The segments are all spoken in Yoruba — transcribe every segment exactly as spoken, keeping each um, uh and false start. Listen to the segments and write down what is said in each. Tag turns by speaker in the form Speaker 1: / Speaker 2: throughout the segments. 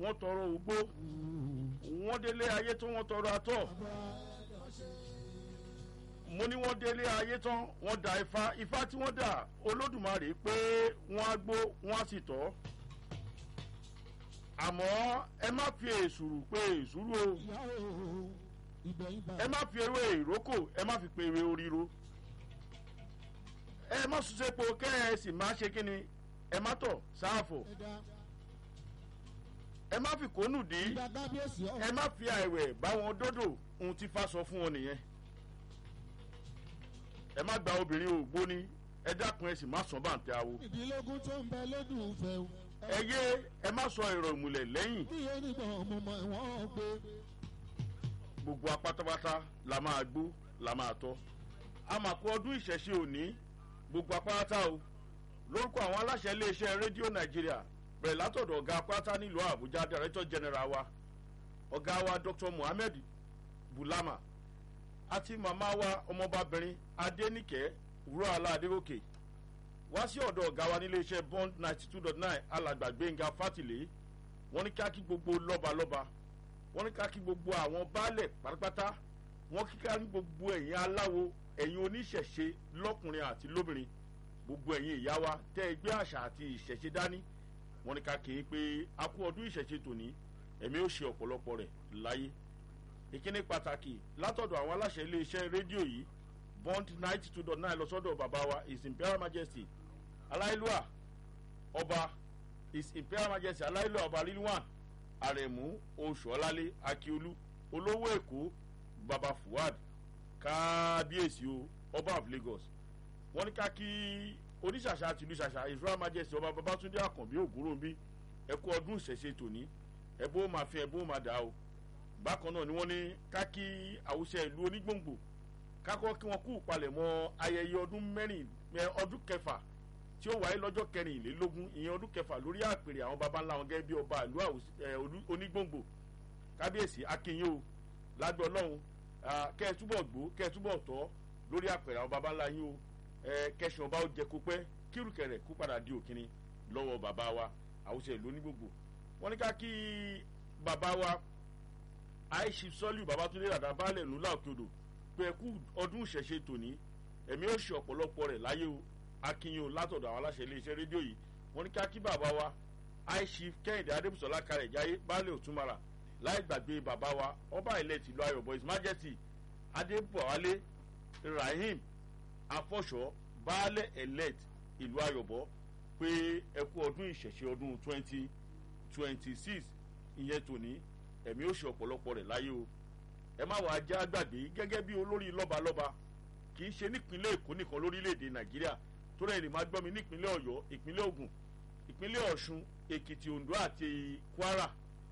Speaker 1: wọ́n tọrọ ògbó wọ́n délé ayé tó wọ́n tọrọ àtọ̀ mo ní wọ́n délé ayé tán wọ́n da ifá ifá tí wọ́n dà olódùmarè pé wọ́n á gbó wọ́n á sì tọ́ àmọ́ ẹ má fi èsùrù pé èsùrù o ẹ má fi ewé ìrókò ẹ má fi pe ewé oríro ẹ má ṣùṣepo kẹ́ ẹ sì má ṣe kíni ẹ má tọ̀ sáàfọ̀ ẹ má fi kónú dí ẹ má fi àìwẹ̀ báwọn dódò ohun tí fa sọ fún wọn nìyẹn ẹ má gba obìnrin ògbóni ẹ dákun ẹ sì má sọ bàǹtẹ awo
Speaker 2: ìdílógún tó ń bẹ lódùn fẹ́ o
Speaker 1: ẹ yé ẹ má sọ èrò ìmùlẹ̀ lẹ́yìn
Speaker 2: bí onígbọ̀n ọmọ ìwọ̀n gbé.
Speaker 1: gbogbo apátápátá la máa gbó la máa tọ́ a máa kó ọdún ìṣẹ̀ṣe òní gbogbo apáta o lórúkọ àwọn aláṣẹ iléeṣẹ́ rédíò nàìjíríà bẹ̀rẹ̀ látọ̀dọ̀ ọ̀gá apáta nílùú àbújá director general wa ọ̀gá wa dr muhammed bulama àti màmá wa ọmọbabìnrin adéníkẹ́ wúrọ̀ọ́lá adégòkè wá sí ọ̀dọ̀ ọ̀gá wa níléeṣẹ́ bond ninety two dot nine alàgbà gbẹ̀ngà fátìlé wọ́n ní ká kí gbogbo lọ́balọ́ba wọ́n ní ká kí gbogbo àwọn baálẹ̀ pátápátá wọ́n kí ká ní gbogbo ẹ̀yin aláwo ẹ̀yin oníṣẹ̀ṣe lọ́kùnrin àti lóbìnrin gbogbo ẹ̀yin ìyá wa tẹ́ ẹgbẹ́ àṣà àti ìṣẹ̀ṣe dání wọ́n ní ká kí n pé a kú ọdún ìṣẹ̀ṣe tòní ẹ̀mí ó ṣe ọ̀pọ̀lọpọ̀ rẹ̀ láyé ìkíní pàtàkì látọ̀dọ̀ àwọn aláṣẹ iléeṣẹ́ rédíò yìí bond ninety two dot nine lọ sọ́dọ̀ bàbá wa his imperial majesty aláìlúwà ọba his imperial majesty aláìlúwà ọba rilwan àrẹ̀mú oṣùọ́lálé akíolú olówó èkó baba fuad kábíyèsí o ọba of lagos wọ́n ní ká kí oníṣàṣà tìlú ṣàṣà israel majesty ọba babatunde àkànbí ògúnròmbí ẹkú ọdún ìṣẹ̀ṣe tòní ẹbó máa fi ẹbó máa dà o bákan náà ni wọ́n ní ká kí àwùṣẹ ìlú onígbòǹgbò kákọ́ kí wọ́n kú palẹ̀mọ́ ayẹyẹ ọdún mẹ́rin ọdún kẹfà tí ó wáyé lọ́jọ́ kẹrìnlélógún ìyẹn ọdún kẹfà lórí àpèrè àwọn baba ńlá wọn gẹ́gẹ́ bí ọba ìlú onígbòǹgbò kábíyèsí akínyìn o lágbẹ́ ọlọ́run kẹ́ ẹ túbọ̀ gbó kẹ́ ẹ túbọ̀ tọ́ lórí àpèrè àwọn baba ńlá yín o kẹ́sìn ọba ó jẹ kó pẹ́ kírùkẹ̀rẹ̀ kó padà di òkìní lọ́wọ́ bàbá wa àwùjọ ìlú onígbòǹgbò wọ́n ní ká kí bàbá wa aishif sọ́lù babatunde dàda baálẹ̀ nùlá òkèodò pé ẹ kú ọdún ìṣẹ̀ṣe tòní ẹ̀mí ó ṣe ọ̀pọ̀lọpọ̀ rẹ̀ láyé o akínyìn o látọ̀dọ̀ àwọn aláṣẹ iléeṣẹ́ rédíò yìí wọ́n ní ká kí bàbá wa aishif kẹ́hìndé adébùsọ̀lá karẹ̀ jáyé baálẹ̀ òtúmọ̀rà láì gbàgbé bàbá wa ọba ilẹ̀ tìlú ayọ̀bọ̀ his majesty adébọ̀wálé rahim afọ́ṣọ́ baálẹ̀ elect ìlú ayọ̀bọ̀ pé ẹ kú ọdún ìṣẹ̀ṣe ọdún twenty twenty six ìyẹn tòní ẹ̀mí ó ṣe ọ̀pọ̀lọpọ̀ rẹ̀ láyé o ẹ má wàá já gbàgbé gẹ́gẹ́ bí olórí lọ́balọ́ba kì í ṣe nípínlẹ̀ èkó nìkan lórílẹ̀‐èdè nàìjíríà tó rẹ̀ lè máa gbọ́ mi nípínlẹ̀ ọ̀yọ́ ìpínlẹ̀ ògùn ìpínlẹ̀ ọ̀ṣun èkìtì oǹdó àti kwara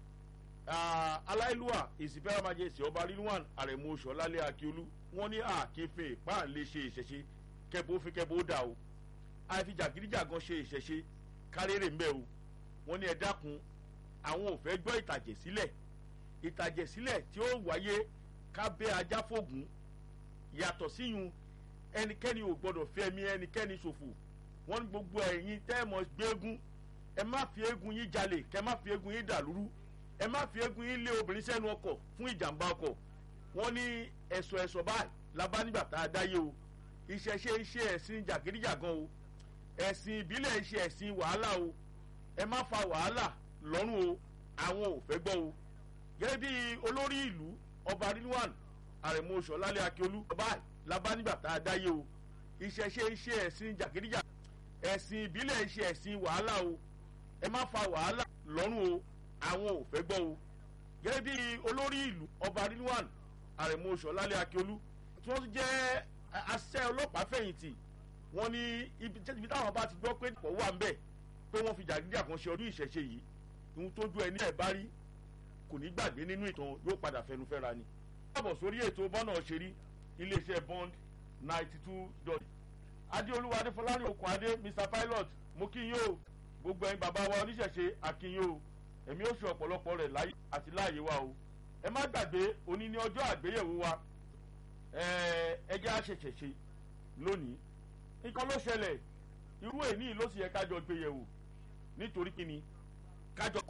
Speaker 1: aláìlúwà ìsìnfẹ́rẹ́ májèsì ọba rilwan àrẹ̀mú oṣùọ́lálẹ̀ akíolú wọ́n ní àkínfẹ́ páàlẹ́ ṣe ìṣẹ̀ṣe kẹ́bó fi kẹ́bó dà o àfi jàgídíjàgan ṣe ìṣẹ̀ṣe kárẹ́rẹ́ ń bẹ́ o wọ́n ní ẹ dákun àwọn ò fẹ́ gbọ́ ìtàjẹ̀ sílẹ̀ ìtàjẹ̀ sílẹ̀ tí ó wáyé kábẹ́ ajá fògùn yàtọ̀ síyun ẹnikẹ́ni ò gbọ́dọ̀ fi ẹ̀mí ẹnikẹ́ni ṣòfò wọ́n ní gbogbo ẹ̀yin tẹ́ẹ̀mọ̀ gbẹ́gun ẹ má fi eégún yín jalè kẹ́ má fi eégún yín dàlúrú ẹ má fi eégún yín lé obìnrin sẹ́nu ọkọ̀ fún ìjàmbá ọkọ̀ wọ́n ní ẹ̀sọ̀ ẹ̀sọ̀ báyìí labá nígbà tá a dáyé o ìṣẹ̀ṣe iṣẹ́ ẹ̀sìn jàgídíjàgan o ẹ̀sìn ìbílẹ̀ iṣẹ́ ẹ̀sìn wàhálà o ẹ má fa wàhálà lọ́rùn o àwọn ò fẹ́ gbọ́ o gẹ́gẹ́ bí olórí ìlú ọba rilwan àrẹ̀mú oṣùọ́lálẹ̀ akíolú báyìí labá nígbà tá a dáyé o ìṣẹ̀ṣe iṣẹ́ ẹ̀sìn jàgídíjà ẹ̀sìn ìbílẹ̀ iṣẹ́ ẹ̀sìn wàhálà o ẹ má fa wàhálà lọ́rùn o àwọn ò fẹ́ gbọ́ o gẹ́gẹ́ bí olórí ìlú ọba rilwan àrẹ̀mú oṣùọ́lálẹ̀ akíolú tí wọ́n tún jẹ́ àṣẹ ọlọ́pàá fẹ̀yìntì wọ́n ní ibi táwọn bá ti gbọ́ pé pọ̀ wà ń bẹ̀ pé wọ́n fi jàgídíjà kan ṣe ọdún ìṣẹ̀ṣe yìí ohun tó dún ẹni ẹ̀ bá rí kò ní gbàgbé nínú ìtàn yóò padà fẹnu fẹ́ra ni. káàbọ̀ sórí ètò bọ́nà ṣeré iléeṣẹ́ bond ninety two dot adéolúwa adéfọlárin okùn adé mr pilot mo kí yín o gbogbo ẹ̀yin bàbá wa oníṣẹ̀ṣe àkíyín o ẹ̀mí ó ṣe ọ̀pọ̀lọpọ̀ rẹ̀ láyé àti láàyè wa o ẹ má gbàgbé òní ní ọjọ́ àgbéyẹ̀wò wa ẹjẹ́ àṣẹ̀ṣẹ̀ṣe lónìí nǹkan ló ṣẹlẹ̀ irú èní ló sì yẹ kájọ gbéyẹ̀wò nítorí kíni kájọ